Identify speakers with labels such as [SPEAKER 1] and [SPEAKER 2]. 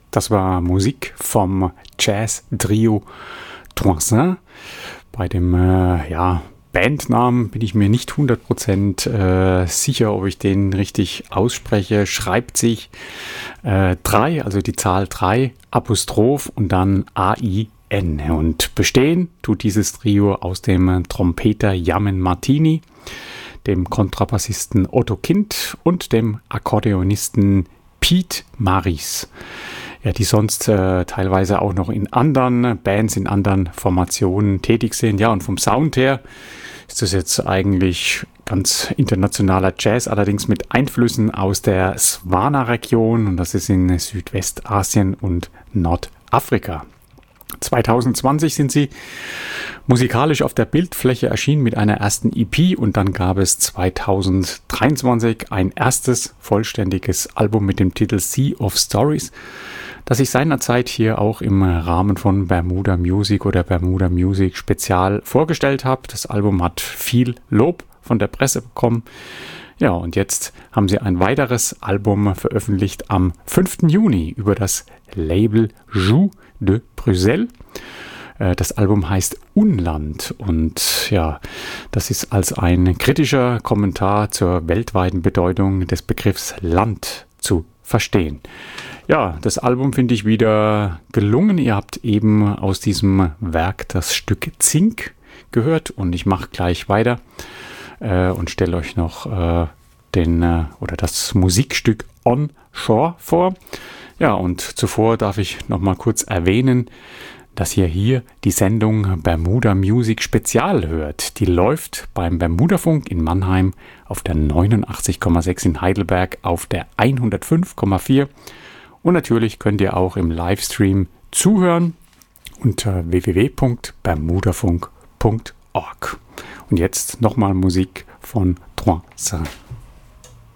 [SPEAKER 1] Das war Musik vom Jazz-Trio Troisin. Bei dem Bandnamen bin ich mir nicht 100% sicher, ob ich den richtig ausspreche. Schreibt sich 3, also die Zahl 3, Apostroph und dann A-I-N. Und bestehen tut dieses Trio aus dem Trompeter Yamen Martini, dem Kontrabassisten Otto Kind und dem Akkordeonisten Piet Maris. Ja, die sonst teilweise auch noch in anderen Bands, in anderen Formationen tätig sind. Ja, und vom Sound her ist das jetzt eigentlich ganz internationaler Jazz, allerdings mit Einflüssen aus der Swana-Region, und das ist in Südwestasien und Nordafrika. 2020 sind sie musikalisch auf der Bildfläche erschienen mit einer ersten EP, und dann gab es 2023 ein erstes vollständiges Album mit dem Titel Sea of Stories, das ich seinerzeit hier auch im Rahmen von Bermuda Music oder Bermuda Music Spezial vorgestellt habe. Das Album hat viel Lob von der Presse bekommen. Ja, und jetzt haben sie ein weiteres Album veröffentlicht am 5. Juni über das Label Joux de Bruxelles. Das Album heißt Unland, und ja, das ist als ein kritischer Kommentar zur weltweiten Bedeutung des Begriffs Land zu verstehen. Ja, das Album finde ich wieder gelungen. Ihr habt eben aus diesem Werk das Stück Zink gehört, und ich mache gleich weiter und stelle euch noch das Musikstück On Shore vor. Ja, und zuvor darf ich noch mal kurz erwähnen, dass ihr hier die Sendung Bermuda Music Spezial hört. Die läuft beim Bermudafunk in Mannheim auf der 89,6, in Heidelberg auf der 105,4. Und natürlich könnt ihr auch im Livestream zuhören unter www.bermudafunk.org. Und jetzt nochmal Musik von Troisin.